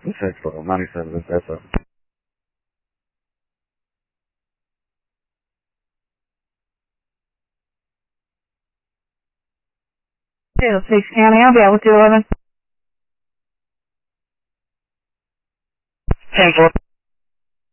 Perfetto, 97, perfetto. Two, 6 County, I'll be able to 11. 10-4.